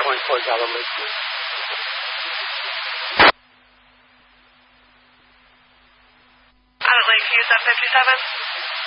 9.4 gallon liquid. Pilot Lakeview, is that 57?